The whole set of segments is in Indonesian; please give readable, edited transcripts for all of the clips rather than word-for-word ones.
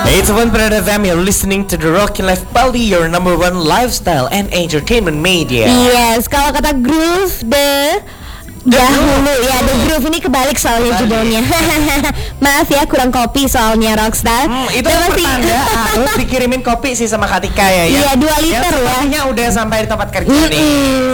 It's 1 FM, you're listening to the Rockin' Life Bali, your number one lifestyle and entertainment media. Yes, kalau kata groove dahulu ya, The Groove ini kebalik soalnya judulnya. Maaf ya, kurang kopi soalnya Rockstar. Itu pertanda harus dikirimin kopi sih sama Katika ya. Iya, 2 liter ya. Udah sampai di tempat kerja nih.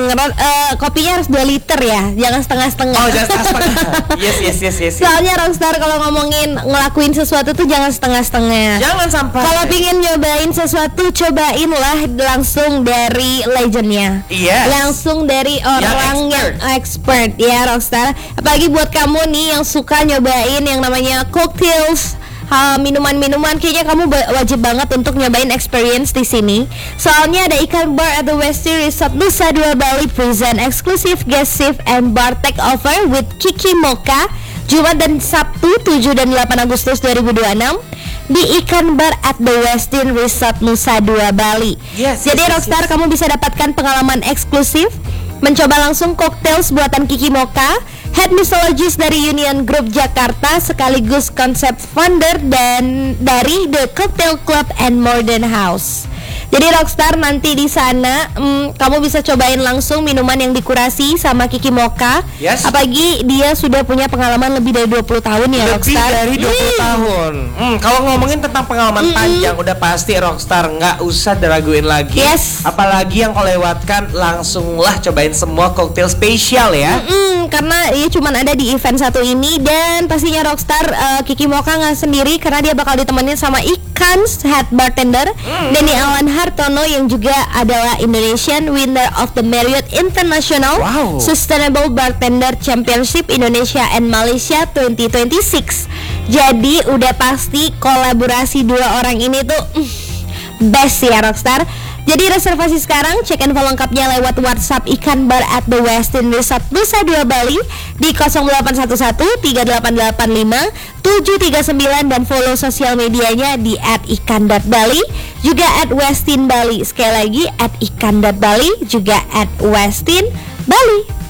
Kopinya harus 2 liter ya, jangan setengah-setengah. Oh, jangan setengah-setengah. Yes. Soalnya Rockstar kalau ngomongin ngelakuin sesuatu tuh jangan setengah-setengah. Jangan sampai. Kalau pingin nyobain sesuatu, cobainlah langsung dari legendnya. Yes. Langsung dari orang yang expert ya Rockstar. Apalagi buat kamu nih yang suka nyobain yang namanya cocktails, minuman-minuman, kayaknya kamu wajib banget untuk nyobain experience di sini. Soalnya ada Ikan Bar at the Westin Resort Nusa Dua Bali present exclusive guest shift and bar takeover with Kiki Mocha Jumat dan Sabtu 7 dan 8 Agustus 2026 di Ikan Bar at the Westin Resort Nusa Dua Bali. Jadi Rockstar, kamu bisa dapatkan pengalaman eksklusif, mencoba langsung cocktails buatan Kiki Mocha, head mixologist dari Union Group Jakarta, sekaligus konsep founder dan dari The Cocktail Club and Modern House. Jadi Rockstar, nanti di sana kamu bisa cobain langsung minuman yang dikurasi sama Kiki Mocha. Yes. Apalagi dia sudah punya pengalaman lebih dari 20 tahun ya Rockstar. Lebih dari 20 tahun. Kalau ngomongin tentang pengalaman panjang, udah pasti Rockstar nggak usah diraguin lagi. Yes. Apalagi yang kau lewatkan, langsunglah cobain semua koktail spesial ya. Karena dia cuma ada di event satu ini, dan pastinya Rockstar Kiki Mocha nggak sendiri karena dia bakal ditemenin sama Ikan's head bartender Denny Alan Hartono yang juga adalah Indonesian winner of the Marriott International Sustainable Bartender Championship Indonesia and Malaysia 2026. Jadi udah pasti kolaborasi 2 orang ini tuh best ya Rockstar. Jadi reservasi sekarang, cek info lengkapnya lewat WhatsApp Ikan Bar at the Westin Resort Nusa Dua Bali di 0811 3885 739 dan follow sosial medianya di @ikan.bali juga @westin Bali. Sekali lagi @ikan.bali juga @westin Bali.